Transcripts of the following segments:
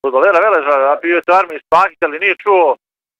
fudbalera Veleža, a bio je to Armin Spahić, ali nije čuo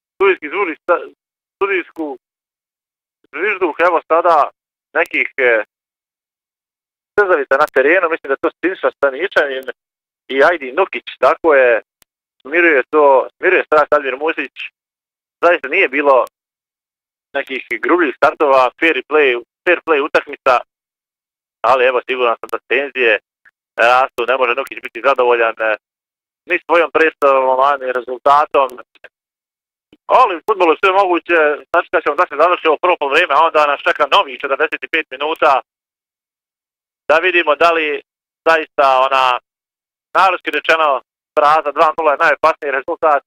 studijsku zvižduh, evo sada nekih trzavica na terenu, mislim da to Stinša Staničanin i Ajdi Nukić, tako je, smiruje strah Almir Musić, zaista nije bilo nekih grubljih startova, fair play utakmica, ali evo siguran sam da tenzije rastu, ne može Nukić biti zadovoljan ni svojom predstavom, ani rezultatom. Ali u fudbalu sve moguće, znači da ćemo da se završi ovo prvo poluvreme, a onda nas čeka novih 45 minuta da vidimo da li zaista ona narodski rečeno fraza 2-0 je najopasniji rezultat.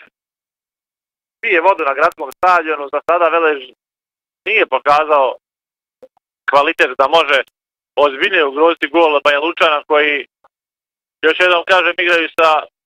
Pije vodu na gradskom stadionu, za sada Velež nije pokazao kvalitet da može ozbiljnije ugroziti gol Banja Lučana koji, još jednom kažem, igraju sa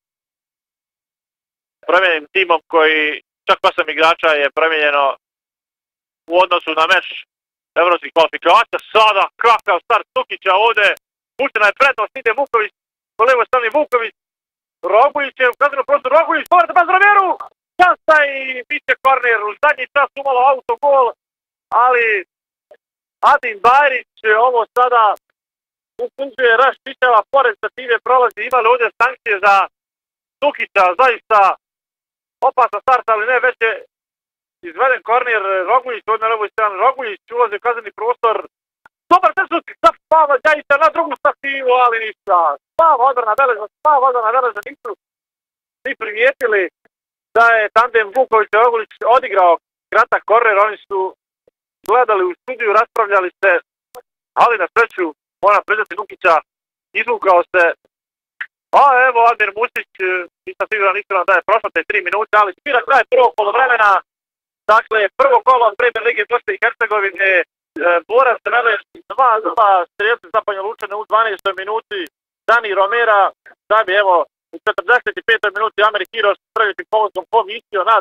promijenjenim timom koji čak 8 igrača je promijenjeno u odnosu na meč evropskih kvalifikacija. Sada kakav start Stukića ovdje, puštena je prednost, ide Vuković, po levoj strani Vuković, Rogulić je u kaznenom prostoru, Rogulić povrata bez Romeru, šansa i biće korner, u zadnji čas umalo autogol, ali Adin Bajrić ovo sada upunđuje Raš Piševa, pored stative prolazi, imali ovdje sankcije za Stukića, zaista opasan start, ali ne, već je izveden korner, Rogulić, ovdje na levoj strani, Rogulić ulazi u kazneni prostor, dobar tesut za Pava Đajića na drugu stativu, ali ništa, Pava odbrana Veleža nisu ni primijetili da je tandem Vuković i Rogulić odigrao kratak korner, oni su gledali u studiju, raspravljali se, ali na sreću, moram priznati Nukića, izvukao se. A evo Admir Musić, nisam siguran da je prošlo te 3 minute, ali svira kraj prvog polovremena. Dakle, prvo kolo od Premier Lige Bosne i Hercegovine, Borac Velež 2-0, strelci za Banja Lučane u 12. minuti, Dani Romera, da bi evo u 45. minuti Ameri Kiros prvim povodom povisio na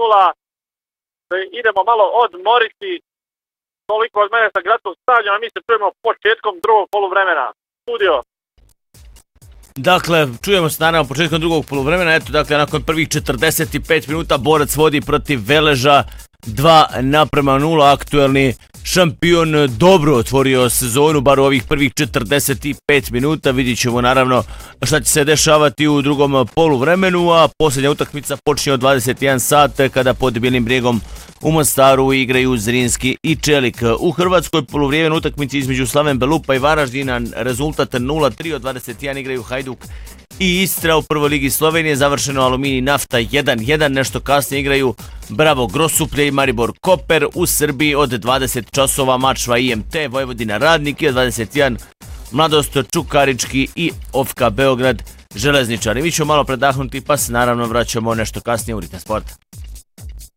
2-0. Idemo malo odmoriti, toliko od mene sa gradskog stadiona, mi se čujemo početkom drugog poluvremena. Studio. Dakle, čujemo se naravno početkom drugog poluvremena, eto, dakle, nakon prvih 45 minuta Borac vodi protiv Veleža 2-0, aktuelni šampion dobro otvorio sezonu, bar u ovih prvih 45 minuta, vidjet ćemo naravno šta će se dešavati u drugom poluvremenu, a posljednja utakmica počinje od 21 sat kada pod Bijelim brijegom u Mostaru igraju Zrinski i Čelik. U Hrvatskoj poluvrijemenu utakmici između Slaven Belupa i Varaždina rezultat 0-3, od 21 igraju Hajduk i Istra. U prvoj ligi Slovenije završeno Aluminij Nafta 1-1, nešto kasnije igraju Bravo Grosuplje i Maribor Koper. U Srbiji od 20 časova Mačva IMT, Vojvodina Radnike, od 21 Mladost Čukarički i Ofka Beograd Železničari. Mi ćemo malo predahnuti pa se naravno vraćamo nešto kasnije u Ritam sporta.